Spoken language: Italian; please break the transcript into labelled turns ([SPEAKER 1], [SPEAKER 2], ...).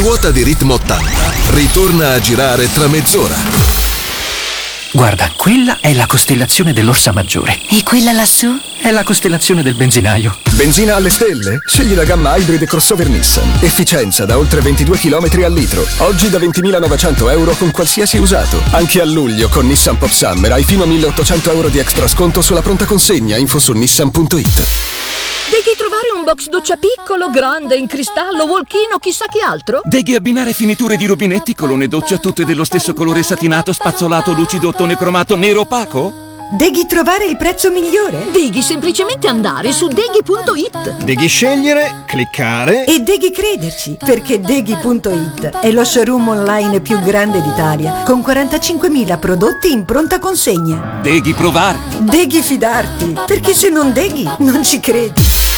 [SPEAKER 1] ruota di ritmo 80 ritorna a girare tra mezz'ora.
[SPEAKER 2] Guarda, quella è la costellazione dell'Orsa Maggiore.
[SPEAKER 3] E quella lassù?
[SPEAKER 2] È la costellazione del benzinaio.
[SPEAKER 4] Benzina alle stelle? Scegli la gamma Hybrid Crossover Nissan. Efficienza da oltre 22 km al litro. Oggi da 20.900 euro con qualsiasi usato. Anche a luglio con Nissan Pop Summer hai fino a 1.800 euro di extra sconto sulla pronta consegna. Info su nissan.it.
[SPEAKER 5] Devi trovare un box doccia piccolo, grande, in cristallo, walk-in o chissà che altro?
[SPEAKER 6] Devi abbinare finiture di rubinetti, colonne doccia tutte dello stesso colore satinato, spazzolato, lucido, ottone cromato, nero opaco?
[SPEAKER 7] Devi trovare il prezzo migliore?
[SPEAKER 5] Devi semplicemente andare su deghi.it.
[SPEAKER 8] Devi scegliere, cliccare
[SPEAKER 7] e devi crederci, perché deghi.it è lo showroom online più grande d'Italia, con 45.000 prodotti in pronta consegna.
[SPEAKER 6] Devi provare.
[SPEAKER 7] Devi fidarti, perché se non deghi non ci credi.